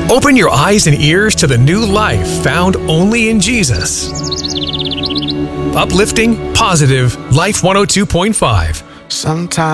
Open your eyes and ears to the new life found only in Jesus. Uplifting, positive, Life 102.5. Sometimes